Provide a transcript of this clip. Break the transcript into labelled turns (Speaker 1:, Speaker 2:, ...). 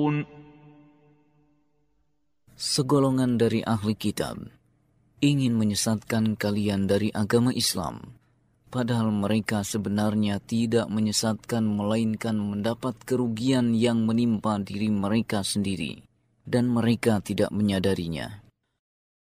Speaker 1: Segolongan dari ahli kitab ingin menyesatkan kalian dari agama Islam, padahal mereka sebenarnya tidak menyesatkan melainkan mendapat kerugian yang menimpa diri mereka sendiri, dan mereka tidak menyadarinya.